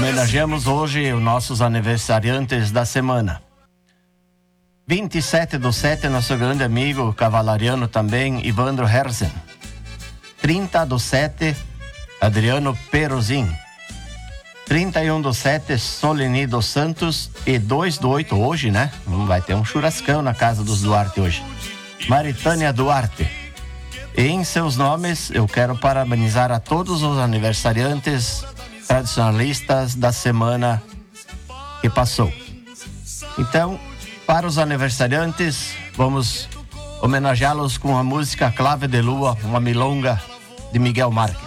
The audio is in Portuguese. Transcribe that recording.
Homenageamos hoje os nossos aniversariantes da semana. 27/7, nosso grande amigo cavalariano também, Ivandro Herzen. 30/7, Adriano Peruzin. 31/7, Soleni dos Santos. E 2/8, hoje, né? Vai ter um churrascão na casa dos Duarte hoje. Maritânia Duarte. E em seus nomes, eu quero parabenizar a todos os aniversariantes tradicionalistas da semana que passou. Então, para os aniversariantes, vamos homenageá-los com a música Clave de Lua, uma milonga de Miguel Marques.